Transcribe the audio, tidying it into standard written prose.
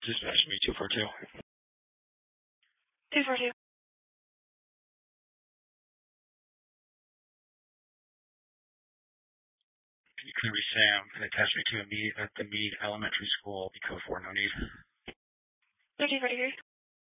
Dispatch me 242. 242. Can you clear me Sam and attach me to a Meade at the Meade Elementary School, code 4 no need. 1343.